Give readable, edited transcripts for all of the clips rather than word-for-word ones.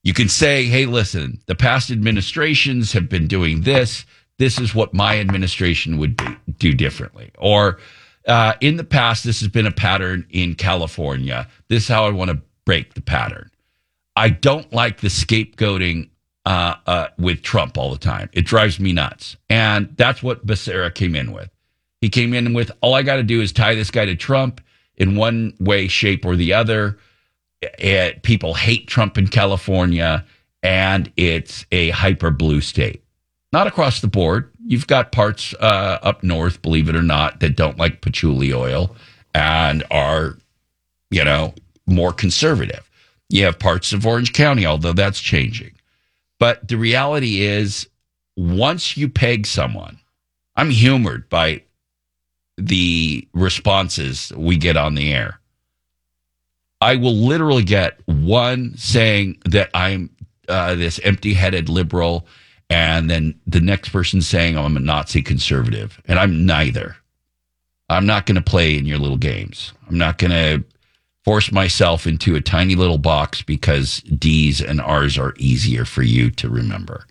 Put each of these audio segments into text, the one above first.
You can say, hey, listen, the past administrations have been doing this. This is what my administration would do differently. Or in the past, this has been a pattern in California. This is how I want to break the pattern. I don't like the scapegoating with Trump all the time. It drives me nuts. And that's what Becerra came in with. He came in with, all I got to do is tie this guy to Trump in one way, shape, or the other. People hate Trump in California, and it's a hyper blue state. Not across the board. You've got parts up north, believe it or not, that don't like patchouli oil and are, more conservative. You have parts of Orange County, although that's changing. But the reality is, once you peg someone, I'm humored by the responses we get on the air. I will literally get one saying that I'm this empty-headed liberal, and then the next person saying I'm a Nazi conservative, and I'm neither. I'm not going to play in your little games. I'm not going to force myself into a tiny little box because D's and R's are easier for you to remember.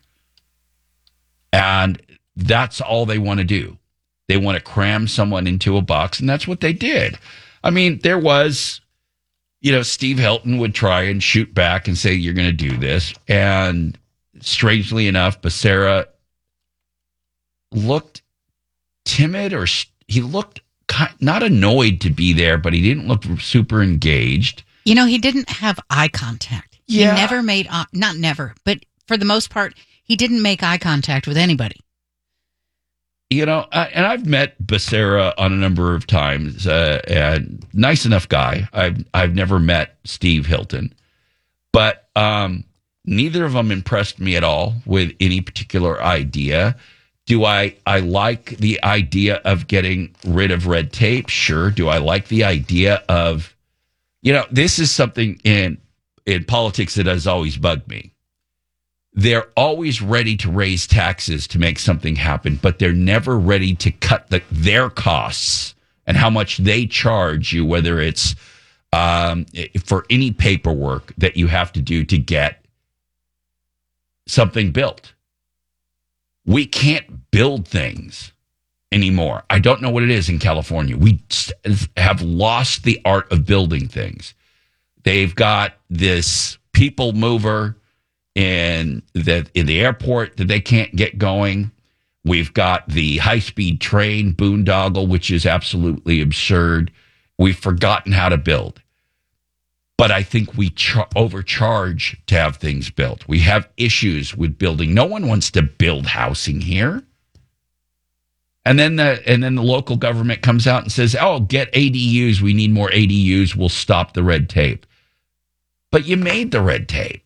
And that's all they want to do. They want to cram someone into a box, and that's what they did. I mean, there was, Steve Hilton would try and shoot back and say, you're going to do this. And strangely enough, Becerra looked timid, or he looked not annoyed to be there, but he didn't look super engaged. He didn't have eye contact. Yeah. He never made, not never, but for the most part, he didn't make eye contact with anybody. And I've met Becerra on a number of times, and nice enough guy. I've never met Steve Hilton, but neither of them impressed me at all with any particular idea. Do I like the idea of getting rid of red tape? Sure. Do I like the idea of, this is something in politics that has always bugged me. They're always ready to raise taxes to make something happen, but they're never ready to cut their costs and how much they charge you, whether it's for any paperwork that you have to do to get something built. We can't build things anymore. I don't know what it is in California. We have lost the art of building things. They've got this people mover in the airport that they can't get going. We've got the high-speed train boondoggle, which is absolutely absurd. We've forgotten how to build. But I think we overcharge to have things built. We have issues with building. No one wants to build housing here. And then the local government comes out and says, oh, get ADUs. We need more ADUs. We'll stop the red tape. But you made the red tape.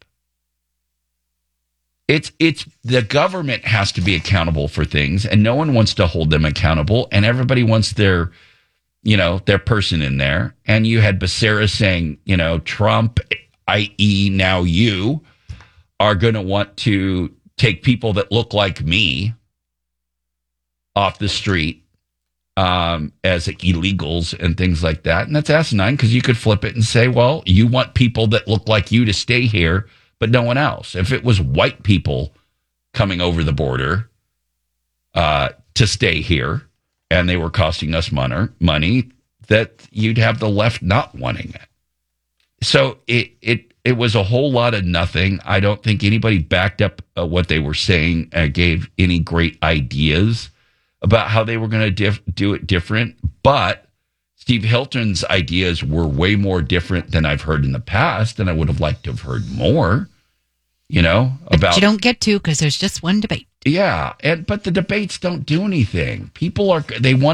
It's the government has to be accountable for things, and no one wants to hold them accountable, and everybody wants their person in there. And you had Becerra saying, Trump, i.e. now you, are going to want to take people that look like me off the street as illegals and things like that. And that's asinine, because you could flip it and say, well, you want people that look like you to stay here, but no one else. If it was white people coming over the border to stay here, and they were costing us money, that you'd have the left not wanting it. So it was a whole lot of nothing. I don't think anybody backed up what they were saying, gave any great ideas about how they were going to do it different. But Steve Hilton's ideas were way more different than I've heard in the past, and I would have liked to have heard more. But you don't get to, because there's just one debate. Yeah, but the debates don't do anything. People are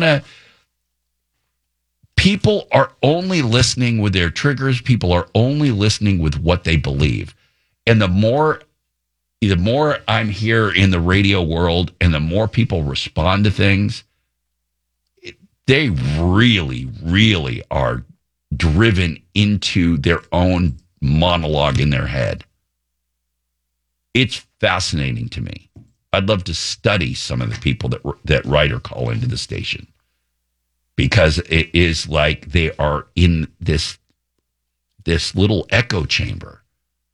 only listening with their triggers. People are only listening with what they believe. And the more I'm here in the radio world, and the more people respond to things, they really, really are driven into their own monologue in their head. It's fascinating to me. I'd love to study some of the people that write or call into the station, because it is like they are in this little echo chamber,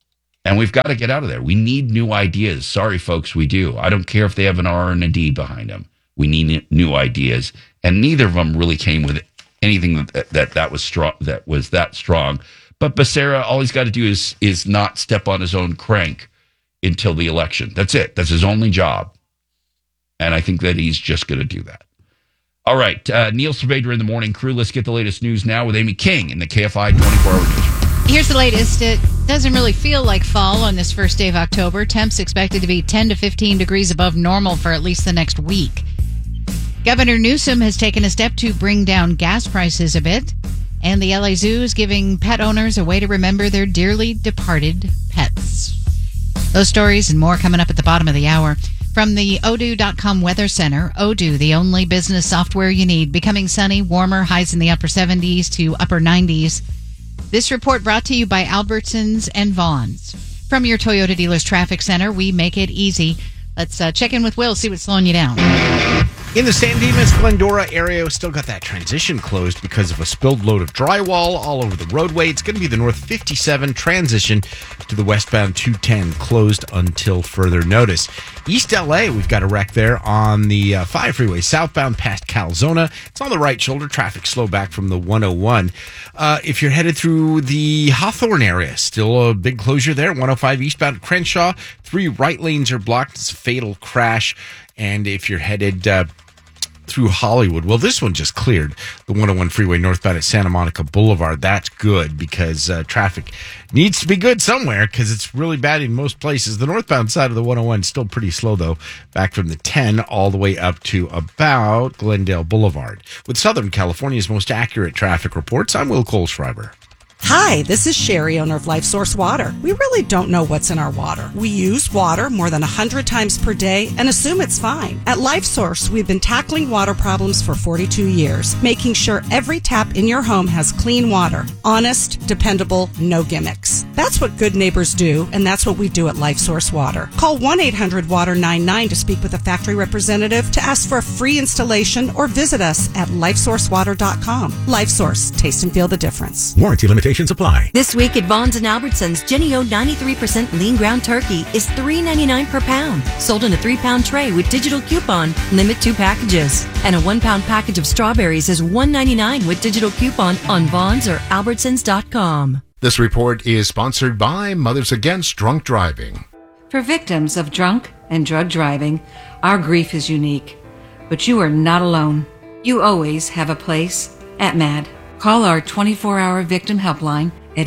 And we've got to get out of there. We need new ideas. Sorry, folks, we do. I don't care if they have an R and a D behind them. We need new ideas. And neither of them really came with anything that was strong, that was that strong. But Becerra, all he's got to do is not step on his own crank until the election. That's it. That's his only job. And I think that he's just going to do that. All right. Neil Cerveda in the morning crew. Let's get the latest news now with Amy King in the KFI 24-hour news. Here's the latest. It doesn't really feel like fall on this first day of October. Temps expected to be 10 to 15 degrees above normal for at least the next week. Governor Newsom has taken a step to bring down gas prices a bit. And the LA Zoo is giving pet owners a way to remember their dearly departed pets. Those stories and more coming up at the bottom of the hour. From the Odoo.com Weather Center, Odoo, the only business software you need. Becoming sunny, warmer, highs in the upper 70s to upper 90s. This report brought to you by Albertsons and Vons. From your Toyota Dealers Traffic Center, we make it easy. Let's check in with Will, see what's slowing you down. In the San Dimas, Glendora area, we still got that transition closed because of a spilled load of drywall all over the roadway. It's going to be the North 57 transition to the westbound 210 closed until further notice. East LA, we've got a wreck there on the 5 freeway southbound past Calzona. It's on the right shoulder. Traffic slow back from the 101. If you're headed through the Hawthorne area, still a big closure there. 105 eastbound Crenshaw. 3 right lanes are blocked. It's a fatal crash. And if you're headed through Hollywood, well, this one just cleared the 101 freeway northbound at Santa Monica Boulevard. That's good because traffic needs to be good somewhere because it's really bad in most places. The northbound side of the 101 is still pretty slow, though, back from the 10 all the way up to about Glendale Boulevard. With Southern California's most accurate traffic reports, I'm Will Kohlschreiber. Hi, this is Sherry, owner of Life Source Water. We really don't know what's in our water. We use water more than 100 times per day and assume it's fine. At Life Source, we've been tackling water problems for 42 years, making sure every tap in your home has clean water. Honest, dependable, no gimmicks. That's what good neighbors do, and that's what we do at Life Source Water. Call 1-800-WATER-99 to speak with a factory representative, to ask for a free installation, or visit us at lifesourcewater.com. Life Source, taste and feel the difference. Warranty limitations apply. This week at Vons and Albertsons, Jenny-O 93% lean ground turkey is $3.99 per pound. Sold in a 3-pound tray with digital coupon. Limit 2 packages. And a 1-pound package of strawberries is $1.99 with digital coupon on Vons or Albertsons.com. This report is sponsored by Mothers Against Drunk Driving. For victims of drunk and drug driving, our grief is unique. But you are not alone. You always have a place at MAD. Call our 24-hour victim helpline at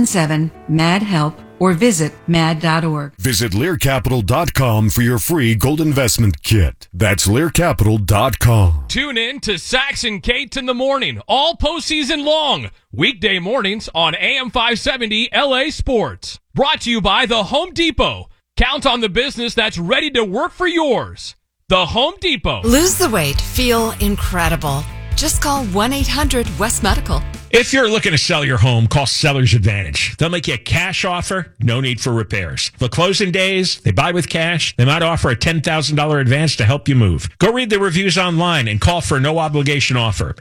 877-MAD-HELP or visit mad.org. Visit LearCapital.com for your free gold investment kit. That's LearCapital.com. Tune in to Sax and Kate in the morning, all postseason long. Weekday mornings on AM 570 LA Sports. Brought to you by The Home Depot. Count on the business that's ready to work for yours. The Home Depot. Lose the weight. Feel incredible. Just call 1-800-WEST Medical. If you're looking to sell your home, call Seller's Advantage. They'll make you a cash offer, no need for repairs. For closing days, they buy with cash. They might offer a $10,000 advance to help you move. Go read the reviews online and call for a no-obligation offer.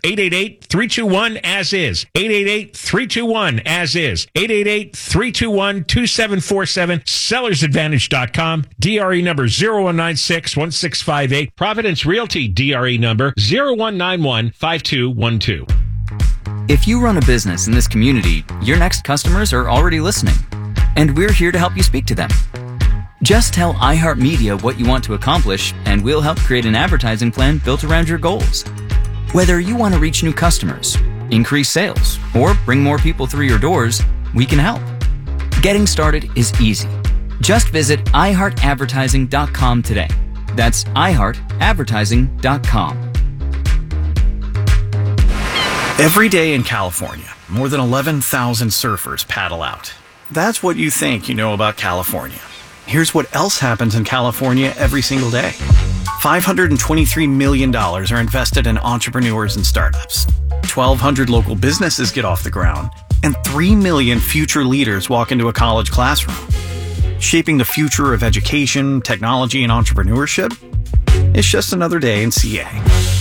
888-321-AS-IS. 888-321-AS-IS. 888-321-2747. SellersAdvantage.com. DRE number 0196-1658. Providence Realty DRE number 0191-5212. If you run a business in this community, your next customers are already listening, and we're here to help you speak to them. Just tell iHeartMedia what you want to accomplish, and we'll help create an advertising plan built around your goals. Whether you want to reach new customers, increase sales, or bring more people through your doors, we can help. Getting started is easy. Just visit iHeartAdvertising.com today. That's iHeartAdvertising.com. Every day in California, more than 11,000 surfers paddle out. That's what you think you know about California. Here's what else happens in California every single day. $523 million are invested in entrepreneurs and startups. 1,200 local businesses get off the ground, and 3 million future leaders walk into a college classroom. Shaping the future of education, technology, and entrepreneurship? It's just another day in CA.